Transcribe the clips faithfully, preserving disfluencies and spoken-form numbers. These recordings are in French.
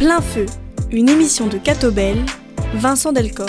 Plein feu, une émission de Catobel, Vincent Delcor.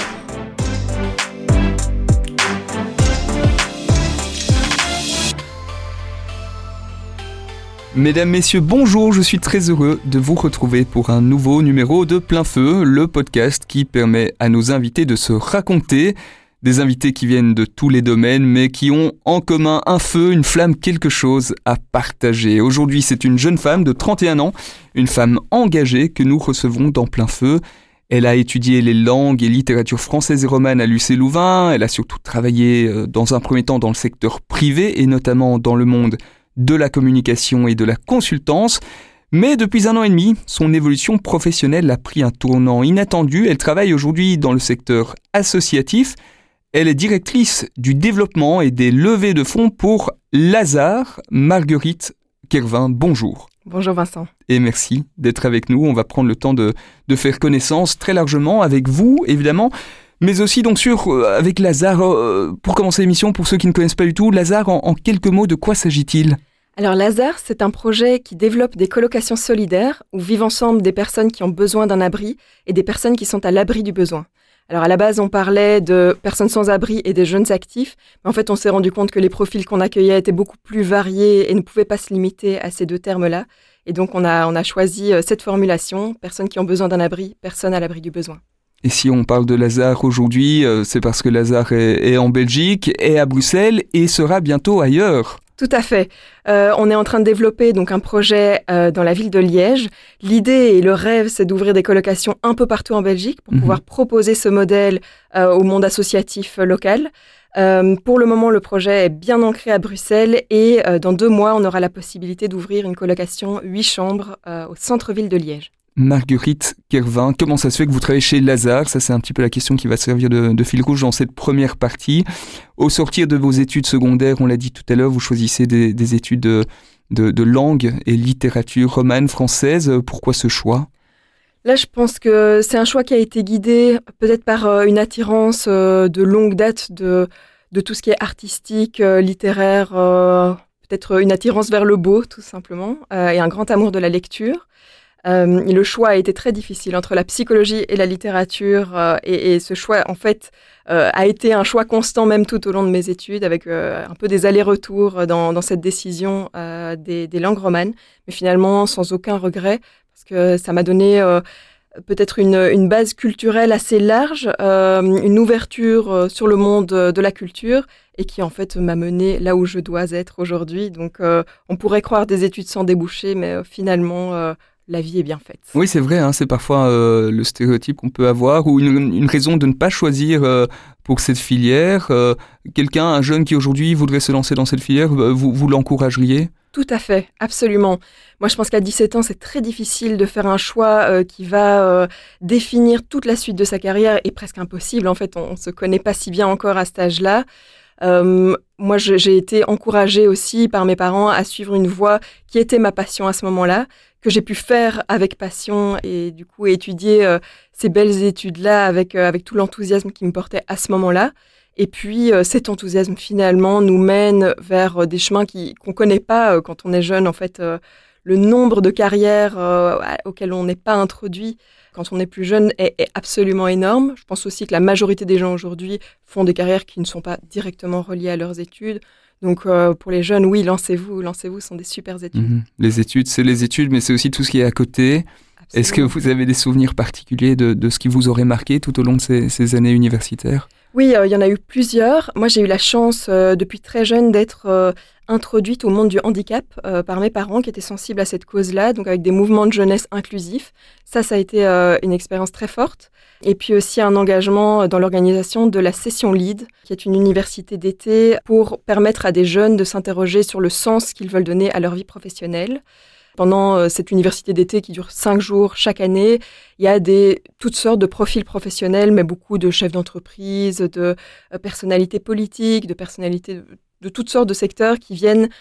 Mesdames, Messieurs, bonjour, je suis très heureux de vous retrouver pour un nouveau numéro de Plein Feu, le podcast qui permet à nos invités de se raconter. Des invités qui viennent de tous les domaines, mais qui ont en commun un feu, une flamme, quelque chose à partager. Aujourd'hui, c'est une jeune femme de trente et un ans, une femme engagée que nous recevons dans Plein Feu. Elle a étudié les langues et littérature française et romane à l'U C Louvain. Elle a surtout travaillé dans un premier temps dans le secteur privé et notamment dans le monde de la communication et de la consultance. Mais depuis un an et demi, son évolution professionnelle a pris un tournant inattendu. Elle travaille aujourd'hui dans le secteur associatif. Elle est directrice du développement et des levées de fonds pour Lazare. Marguerite Kervin, bonjour. Bonjour Vincent. Et merci d'être avec nous. On va prendre le temps de, de faire connaissance très largement avec vous, évidemment, mais aussi donc sur, euh, avec Lazare. Euh, pour commencer l'émission, pour ceux qui ne connaissent pas du tout, Lazare, en, en quelques mots, de quoi s'agit-il ? Alors Lazare, c'est un projet qui développe des colocations solidaires où vivent ensemble des personnes qui ont besoin d'un abri et des personnes qui sont à l'abri du besoin. Alors à la base, on parlait de personnes sans abri et des jeunes actifs, mais en fait, on s'est rendu compte que les profils qu'on accueillait étaient beaucoup plus variés et ne pouvaient pas se limiter à ces deux termes-là. Et donc, on a, on a choisi cette formulation, personnes qui ont besoin d'un abri, personnes à l'abri du besoin. Et si on parle de Lazare aujourd'hui, euh, c'est parce que Lazare est, est en Belgique, est à Bruxelles et sera bientôt ailleurs. Tout à fait. Euh, on est en train de développer donc un projet euh, dans la ville de Liège. L'idée et le rêve, c'est d'ouvrir des colocations un peu partout en Belgique pour mmh. pouvoir proposer ce modèle euh, au monde associatif euh, local. Euh, pour le moment, le projet est bien ancré à Bruxelles et euh, dans deux mois, on aura la possibilité d'ouvrir une colocation huit chambres euh, au centre-ville de Liège. Marguerite Kervin, comment ça se fait que vous travaillez chez Lazare ? Ça, c'est un petit peu la question qui va servir de, de fil rouge dans cette première partie. Au sortir de vos études secondaires, on l'a dit tout à l'heure, vous choisissez des, des études de, de, de langue et littérature romane, française. Pourquoi ce choix ? Là, je pense que c'est un choix qui a été guidé peut-être par euh, une attirance euh, de longue date de, de tout ce qui est artistique, euh, littéraire, euh, peut-être une attirance vers le beau, tout simplement, euh, et un grand amour de la lecture. Euh, et le choix a été très difficile entre la psychologie et la littérature euh, et, et ce choix en fait euh, a été un choix constant même tout au long de mes études avec euh, un peu des allers-retours dans, dans cette décision euh, des, des langues romanes, mais finalement sans aucun regret parce que ça m'a donné euh, peut-être une, une base culturelle assez large, euh, une ouverture euh, sur le monde de la culture et qui en fait m'a mené là où je dois être aujourd'hui. Donc euh, on pourrait croire des études sans débouché, mais euh, finalement euh, la vie est bien faite. Oui, c'est vrai, hein, c'est parfois euh, le stéréotype qu'on peut avoir ou une, une raison de ne pas choisir euh, pour cette filière. Euh, quelqu'un, un jeune qui aujourd'hui voudrait se lancer dans cette filière, euh, vous, vous l'encourageriez ? Tout à fait, absolument. Moi, je pense qu'à dix-sept ans, c'est très difficile de faire un choix euh, qui va euh, définir toute la suite de sa carrière et presque impossible. En fait, on ne se connaît pas si bien encore à cet âge-là. Euh, moi, je, j'ai été encouragée aussi par mes parents à suivre une voie qui était ma passion à ce moment-là, que j'ai pu faire avec passion et du coup étudier euh, ces belles études-là avec, euh, avec tout l'enthousiasme qui me portait à ce moment-là. Et puis euh, cet enthousiasme finalement nous mène vers euh, des chemins qui, qu'on ne connaît pas euh, quand on est jeune. En fait, euh, le nombre de carrières euh, auxquelles on n'est pas introduit quand on est plus jeune est, est absolument énorme. Je pense aussi que la majorité des gens aujourd'hui font des carrières qui ne sont pas directement reliées à leurs études. Donc euh, pour les jeunes, oui, lancez-vous, lancez-vous, ce sont des super études. Mmh. Les études, c'est les études, mais c'est aussi tout ce qui est à côté. Absolument. Est-ce que vous avez des souvenirs particuliers de, de ce qui vous aurait marqué tout au long de ces, ces années universitaires ? Oui, il euh, y en a eu plusieurs. Moi, j'ai eu la chance euh, depuis très jeune d'être euh, introduite au monde du handicap euh, par mes parents qui étaient sensibles à cette cause-là, donc avec des mouvements de jeunesse inclusifs. Ça, ça a été euh, une expérience très forte. Et puis aussi un engagement dans l'organisation de la Session Lead, qui est une université d'été pour permettre à des jeunes de s'interroger sur le sens qu'ils veulent donner à leur vie professionnelle. Pendant euh, cette université d'été qui dure cinq jours chaque année, il y a des, toutes sortes de profils professionnels, mais beaucoup de chefs d'entreprise, de euh, personnalités politiques, de personnalités de, de toutes sortes de secteurs qui viennent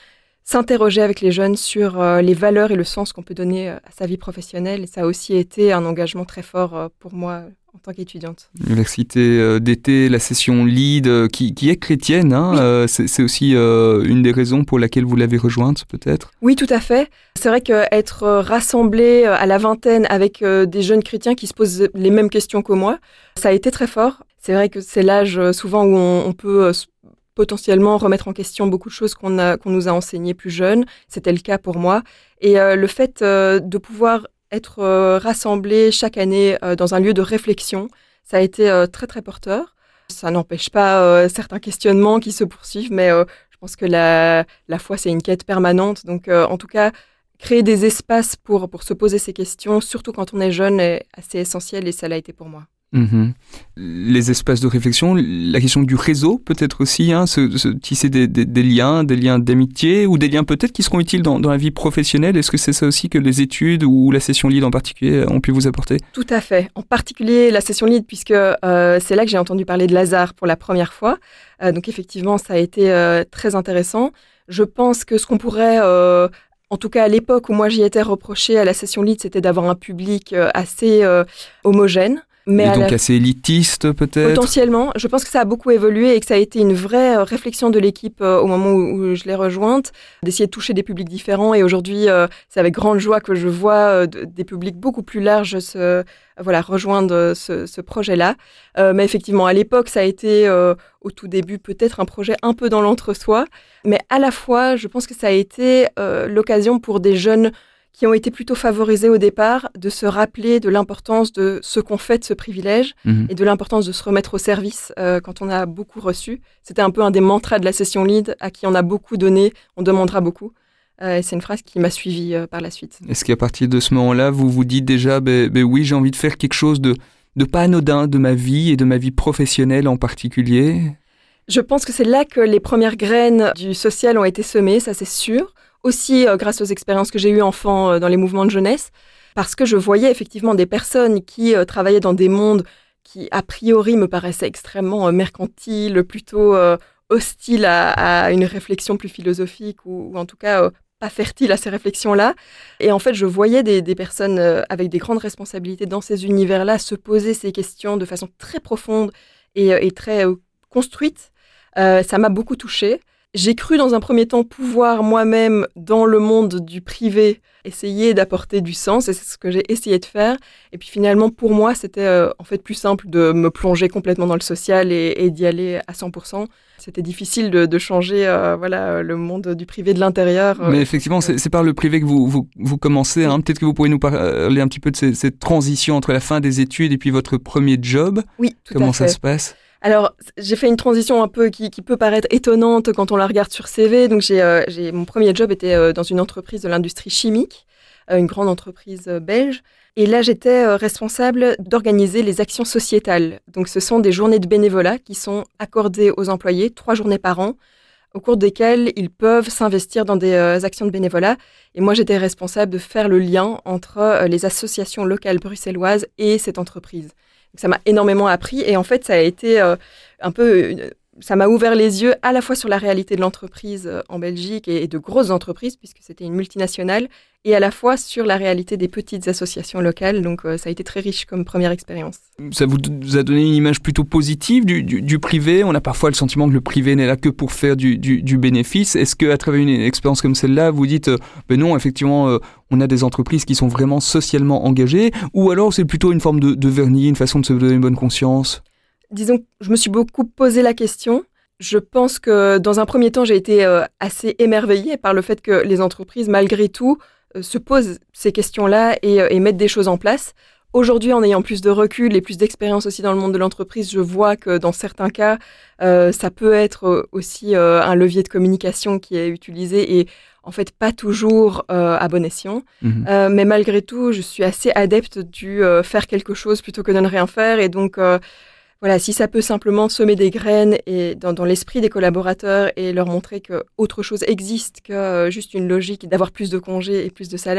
s'interroger avec les jeunes sur euh, les valeurs et le sens qu'on peut donner à sa vie professionnelle. Et ça a aussi été un engagement très fort euh, pour moi en tant qu'étudiante. L'université euh, d'été, la session Lead, euh, qui, qui est chrétienne, hein, oui. euh, c'est, c'est aussi euh, une des raisons pour laquelle vous l'avez rejointe, peut-être ? Oui, tout à fait. C'est vrai qu'être rassemblé à la vingtaine avec euh, des jeunes chrétiens qui se posent les mêmes questions que moi, ça a été très fort. C'est vrai que c'est l'âge euh, souvent où on, on peut... Euh, potentiellement remettre en question beaucoup de choses qu'on, a, qu'on nous a enseignées plus jeunes. C'était le cas pour moi. Et euh, le fait euh, de pouvoir être euh, rassemblés chaque année euh, dans un lieu de réflexion, ça a été euh, très, très porteur. Ça n'empêche pas euh, certains questionnements qui se poursuivent, mais euh, je pense que la, la foi, c'est une quête permanente. Donc, euh, en tout cas, créer des espaces pour, pour se poser ces questions, surtout quand on est jeune, est assez essentiel et ça l'a été pour moi. Mmh. Les espaces de réflexion, la question du réseau peut-être aussi, hein, se, se tisser des, des, des liens, des liens d'amitié ou des liens peut-être qui seront utiles dans, dans la vie professionnelle. Est-ce que c'est ça aussi que les études ou la session Lead en particulier ont pu vous apporter ? Tout à fait. En particulier la session Lead puisque euh, c'est là que j'ai entendu parler de Lazare pour la première fois. Euh, donc effectivement, ça a été euh, très intéressant. Je pense que ce qu'on pourrait... Euh, En tout cas, à l'époque où moi j'y étais reproché à la session Lead, c'était d'avoir un public euh, assez euh, homogène. Mais et donc la... assez élitiste peut-être ? Potentiellement. Je pense que ça a beaucoup évolué et que ça a été une vraie euh, réflexion de l'équipe euh, au moment où, où je l'ai rejointe, d'essayer de toucher des publics différents. Et aujourd'hui, euh, c'est avec grande joie que je vois euh, de, des publics beaucoup plus larges se, euh, voilà, rejoindre ce, ce projet-là. Euh, mais effectivement, à l'époque, ça a été euh, au tout début peut-être un projet un peu dans l'entre-soi. Mais à la fois, je pense que ça a été euh, l'occasion pour des jeunes qui ont été plutôt favorisés au départ, de se rappeler de l'importance de ce qu'on fait de ce privilège mmh. et de l'importance de se remettre au service euh, quand on a beaucoup reçu. C'était un peu un des mantras de la session Lead, à qui on a beaucoup donné, on demandera beaucoup. Euh, et c'est une phrase qui m'a suivie euh, par la suite. Est-ce qu'à partir de ce moment-là, vous vous dites déjà, ben, ben oui, j'ai envie de faire quelque chose de, de pas anodin de ma vie et de ma vie professionnelle en particulier ? Je pense que c'est là que les premières graines du social ont été semées, ça c'est sûr. Aussi euh, grâce aux expériences que j'ai eues enfant euh, dans les mouvements de jeunesse, parce que je voyais effectivement des personnes qui euh, travaillaient dans des mondes qui, a priori, me paraissaient extrêmement euh, mercantiles, plutôt euh, hostiles à, à une réflexion plus philosophique, ou, ou en tout cas euh, pas fertiles à ces réflexions-là. Et en fait, je voyais des, des personnes euh, avec des grandes responsabilités dans ces univers-là se poser ces questions de façon très profonde et, et très euh, construite. Euh, ça m'a beaucoup touchée. J'ai cru dans un premier temps pouvoir moi-même, dans le monde du privé, essayer d'apporter du sens, et c'est ce que j'ai essayé de faire. Et puis finalement, pour moi, c'était euh, en fait plus simple de me plonger complètement dans le social et, et d'y aller à cent pour cent. C'était difficile de, de changer euh, voilà, le monde du privé de l'intérieur. Mais effectivement, c'est, c'est par le privé que vous, vous, vous commencez. Hein. Peut-être que vous pourriez nous parler un petit peu de ces, cette transition entre la fin des études et puis votre premier job. Oui, tout Comment à fait. ça se passe ? Alors, j'ai fait une transition un peu qui, qui peut paraître étonnante quand on la regarde sur C V. Donc, j'ai, euh, j'ai, mon premier job était euh, dans une entreprise de l'industrie chimique, euh, une grande entreprise euh, belge. Et là, j'étais euh, responsable d'organiser les actions sociétales. Donc, ce sont des journées de bénévolat qui sont accordées aux employés, trois journées par an, au cours desquelles ils peuvent s'investir dans des euh, actions de bénévolat. Et moi, j'étais responsable de faire le lien entre euh, les associations locales bruxelloises et cette entreprise. Ça m'a énormément appris et en fait, ça a été euh, un peu... Une, ça m'a ouvert les yeux à la fois sur la réalité de l'entreprise euh, en Belgique et, et de grosses entreprises, puisque c'était une multinationale, et à la fois sur la réalité des petites associations locales. Donc, euh, ça a été très riche comme première expérience. Ça vous a donné une image plutôt positive du, du, du privé ? On a parfois le sentiment que le privé n'est là que pour faire du, du, du bénéfice. Est-ce qu'à travers une expérience comme celle-là, vous dites euh, ben non, effectivement, euh, on a des entreprises qui sont vraiment socialement engagées, ou alors c'est plutôt une forme de, de vernis, une façon de se donner une bonne conscience ? Disons que je me suis beaucoup posé la question. Je pense que dans un premier temps, j'ai été euh, assez émerveillée par le fait que les entreprises, malgré tout, euh, se posent ces questions-là et, euh, et mettent des choses en place. Aujourd'hui, en ayant plus de recul et plus d'expérience aussi dans le monde de l'entreprise, je vois que dans certains cas, euh, ça peut être aussi euh, un levier de communication qui est utilisé et en fait pas toujours euh, à bon escient. Mmh. Euh, mais malgré tout, je suis assez adepte du euh, faire quelque chose plutôt que de ne rien faire. Et donc, euh, voilà, si ça peut simplement semer des graines et dans, dans l'esprit des collaborateurs et leur montrer qu'autre chose existe que euh, juste une logique d'avoir plus de congés et plus de salaire,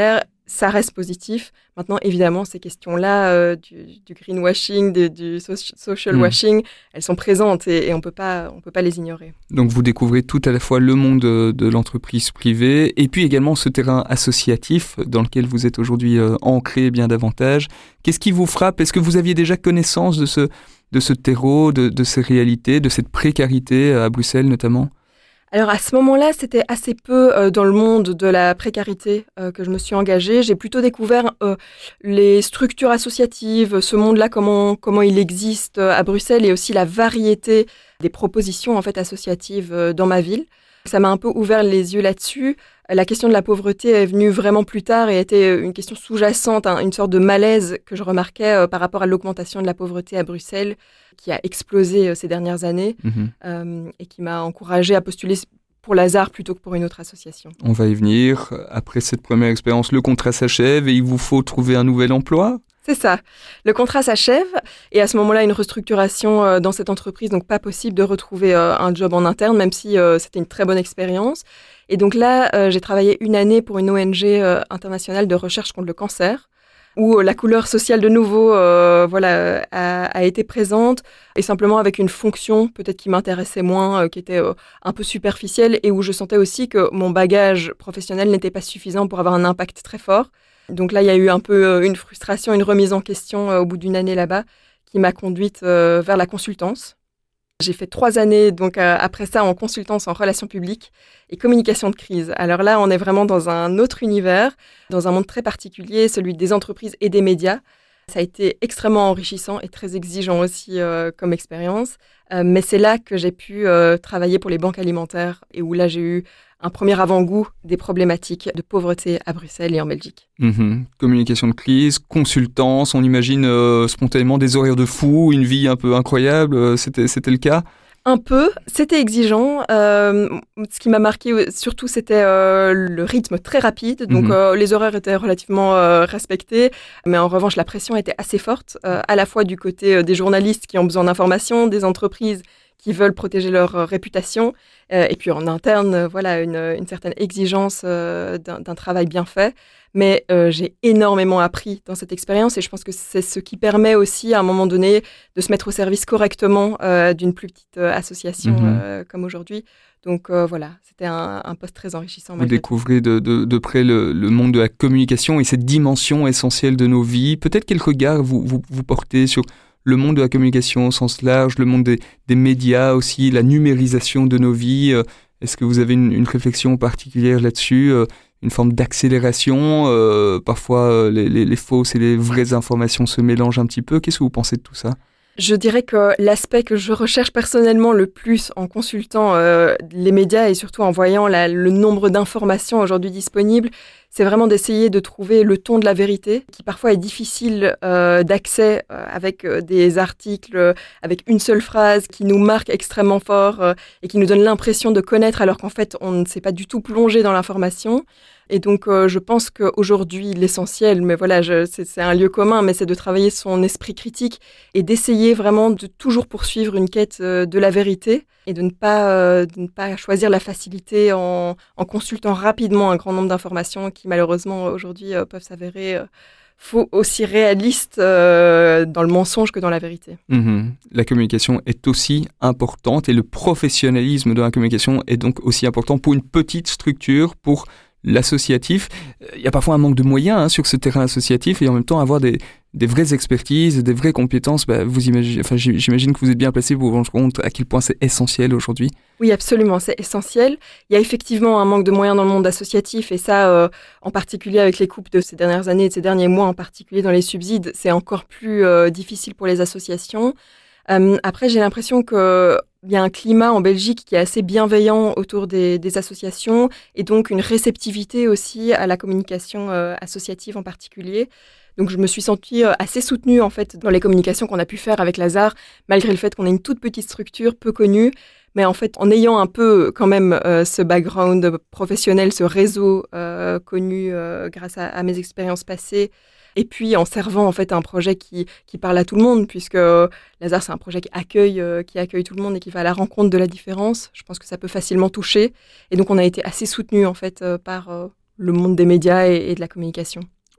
ça reste positif. Maintenant, évidemment, ces questions-là euh, du, du greenwashing, de, du so- social mmh. washing, elles sont présentes et, et on peut pas, on peut pas les ignorer. Donc vous découvrez tout à la fois le monde de, de l'entreprise privée et puis également ce terrain associatif dans lequel vous êtes aujourd'hui euh, ancré bien davantage. Qu'est-ce qui vous frappe ? Est-ce que vous aviez déjà connaissance de ce, de ce terreau, de, de ces réalités, de cette précarité à Bruxelles notamment ? Alors à ce moment-là, c'était assez peu euh, dans le monde de la précarité euh, que je me suis engagée. J'ai plutôt découvert euh, les structures associatives, ce monde-là, comment, comment il existe euh, à Bruxelles et aussi la variété des propositions en fait, associatives euh, dans ma ville. Ça m'a un peu ouvert les yeux là-dessus. La question de la pauvreté est venue vraiment plus tard et était une question sous-jacente, hein, une sorte de malaise que je remarquais euh, par rapport à l'augmentation de la pauvreté à Bruxelles, qui a explosé euh, ces dernières années mmh. euh, et qui m'a encouragée à postuler pour Lazare plutôt que pour une autre association. On va y venir. Après cette première expérience, le contrat s'achève et il vous faut trouver un nouvel emploi ? C'est ça. Le contrat s'achève et à ce moment-là, une restructuration euh, dans cette entreprise, donc pas possible de retrouver euh, un job en interne, même si euh, c'était une très bonne expérience. Et donc là, euh, j'ai travaillé une année pour une O N G euh, internationale de recherche contre le cancer, où euh, la couleur sociale de nouveau euh, voilà, a, a été présente, et simplement avec une fonction peut-être qui m'intéressait moins, euh, qui était euh, un peu superficielle, et où je sentais aussi que mon bagage professionnel n'était pas suffisant pour avoir un impact très fort. Donc là, il y a eu un peu une frustration, une remise en question euh, au bout d'une année là-bas qui m'a conduite euh, vers la consultance. J'ai fait trois années donc euh, après ça en consultance en relations publiques et communication de crise. Alors là, on est vraiment dans un autre univers, dans un monde très particulier, celui des entreprises et des médias. Ça a été extrêmement enrichissant et très exigeant aussi euh, comme expérience. Euh, mais c'est là que j'ai pu euh, travailler pour les banques alimentaires et où là, j'ai eu un premier avant-goût des problématiques de pauvreté à Bruxelles et en Belgique. Mmh. Communication de crise, consultance, on imagine euh, spontanément des horaires de fou, une vie un peu incroyable, euh, c'était, c'était le cas ? Un peu, c'était exigeant. Euh, ce qui m'a marqué surtout, c'était euh, le rythme très rapide. Donc, mmh. euh, les horaires étaient relativement euh, respectés. Mais en revanche, la pression était assez forte, euh, à la fois du côté euh, des journalistes qui ont besoin d'informations, des entreprises qui veulent protéger leur euh, réputation. Euh, et puis en interne, euh, voilà, une, une certaine exigence euh, d'un, d'un travail bien fait. Mais euh, j'ai énormément appris dans cette expérience et je pense que c'est ce qui permet aussi à un moment donné de se mettre au service correctement euh, d'une plus petite euh, association mmh. euh, comme aujourd'hui. Donc euh, voilà, c'était un, un poste très enrichissant. Vous découvrez de, de, de près le, le monde de la communication et cette dimension essentielle de nos vies. Peut-être quel regard vous, vous, vous portez sur le monde de la communication au sens large, le monde des, des médias aussi, la numérisation de nos vies. Est-ce que vous avez une, une réflexion particulière là-dessus ? Une forme d'accélération, euh, parfois euh, les, les, les fausses et les vraies informations se mélangent un petit peu. Qu'est-ce que vous pensez de tout ça ? Je dirais que l'aspect que je recherche personnellement le plus en consultant euh, les médias et surtout en voyant la, le nombre d'informations aujourd'hui disponibles, c'est vraiment d'essayer de trouver le ton de la vérité, qui parfois est difficile euh, d'accès euh, avec euh, des articles, euh, avec une seule phrase qui nous marque extrêmement fort euh, et qui nous donne l'impression de connaître alors qu'en fait on ne s'est pas du tout plongé dans l'information. Et donc, euh, je pense qu'aujourd'hui, l'essentiel, mais voilà, je, c'est, c'est un lieu commun, mais c'est de travailler son esprit critique et d'essayer vraiment de toujours poursuivre une quête euh, de la vérité et de ne pas, euh, de ne pas choisir la facilité en, en consultant rapidement un grand nombre d'informations qui, malheureusement, aujourd'hui, euh, peuvent s'avérer euh, faux, aussi réalistes euh, dans le mensonge que dans la vérité. Mmh. La communication est aussi importante et le professionnalisme de la communication est donc aussi important pour une petite structure, pour l'associatif. Il y a parfois un manque de moyens hein, sur ce terrain associatif et en même temps avoir des, des vraies expertises, des vraies compétences. Bah, vous imaginez, enfin, j'imagine que vous êtes bien placé pour vous rendre compte à quel point c'est essentiel aujourd'hui. Oui, absolument, c'est essentiel. Il y a effectivement un manque de moyens dans le monde associatif et ça, euh, en particulier avec les coupes de ces dernières années et de ces derniers mois, en particulier dans les subsides, c'est encore plus euh, difficile pour les associations. Euh, après, j'ai l'impression que il y a un climat en Belgique qui est assez bienveillant autour des, des associations et donc une réceptivité aussi à la communication euh, associative en particulier. Donc je me suis sentie euh, assez soutenue en fait dans les communications qu'on a pu faire avec Lazare, malgré le fait qu'on est une toute petite structure peu connue. Mais en fait, en ayant un peu quand même euh, ce background professionnel, ce réseau euh, connu euh, grâce à, à mes expériences passées, et puis en servant en fait un projet qui, qui parle à tout le monde, puisque euh, Lazare, c'est un projet qui accueille, euh, qui accueille tout le monde et qui va à la rencontre de la différence. Je pense que ça peut facilement toucher. Et donc, on a été assez soutenus en fait euh, par euh, le monde des médias et, et de la communication.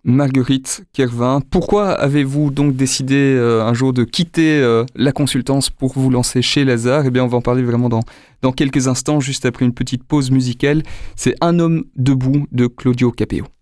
Marguerite Kervin, pourquoi avez-vous donc décidé euh, un jour de quitter euh, la consultance pour vous lancer chez Lazare ? Eh bien, on va en parler vraiment dans, dans quelques instants, juste après une petite pause musicale. C'est Un homme debout de Claudio Capéo.